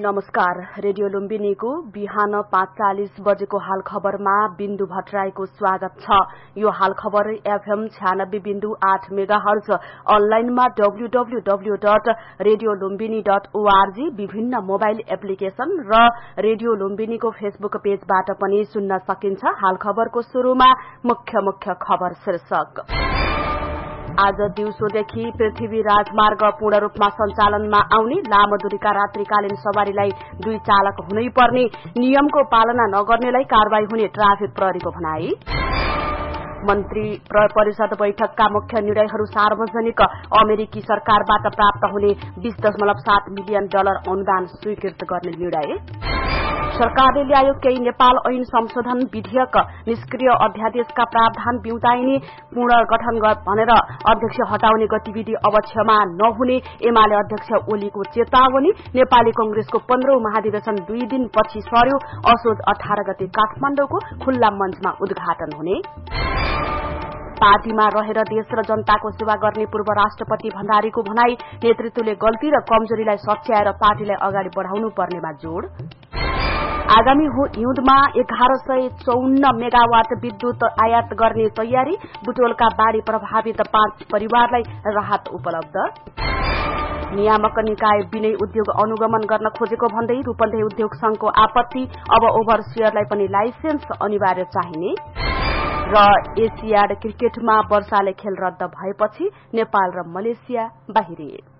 नमस्कार। रेडियो लुम्बिनीको बिहान 5:40 बजेको हाल खबरमा बिन्दु भट्टराईको स्वागत छ। यो हाल खबर एफएम 96.8 मेगाहर्ज, अनलाइनमा www.radiolumbini.org, विभिन्न मोबाइल एप्लिकेशन र रेडियो लुम्बिनीको फेसबुक पेजबाट पनि सुन्न सकिन्छ। हाल खबरको शुरूमा मुख्य खबर शीर्षक। आज दिउँसोदेखि पृथ्वी राजमार्ग पूर्ण रूपमा सञ्चालनमा आउने, लामो दूरीका रात्रिकालीन सवारीलाई 2 चालक हुनै पर्ने, नियमको पालना नगर्नेलाई कारवाही हुने ट्राफिक प्रहरीको भनाई। मन्त्री परिषद बैठकका मुख्य निर्णयहरू सार्वजनिक, अमेरिकी सरकारबाट प्राप्त हुने $20.7 मिलियन अनुदान स्वीकृत गर्ने निर्णय। सरकारले ल्यायो केही नेपाल ऐन संशोधन विधेयक, निष्क्रिय अध्यादेशका प्रावधान बिउताइने, पुनर्गठन भनेर अध्यक्ष हटाउने गतिविधि अब क्षमा नहुने, एमाले अध्यक्ष ओलीको चेतावनी। नेपाली कंग्रेसको 15औं महाधिवेशन 2 दिनपछि सर्यो, असोज 18 गते काठमाडौँको खुल्ला मञ्चमा उद्घाटन हुने। पार्टीमा रहेर देश र जनताको सेवा गर्ने पूर्व राष्ट्रपति भण्डारीको भनाई, नेतृत्वले गल्ती र कमजोरीलाई सच्याएर पार्टीलाई अगाडि बढाउनु पर्नेमा जोड़। आगामी हिउँदमा 1154 मेगावाट विद्युत आयात गर्ने तयारी, बुटोलका बाढ़ी प्रभावित 5 परिवारलाई राहत उपलब्ध। नियामक निकाय विनय उद्योग अनुगमन गर्न खोजेको भन्दै रूपन्देही उद्योग संघको आपत्ति, अब ओभरसियरलाई पनि लाइसेन्स अनिवार्य चाहिने। र एसियाड क्रिकेटमा वर्षाले खेल रद्द भएपछि नेपाल र मलेसिया बाहिरिए।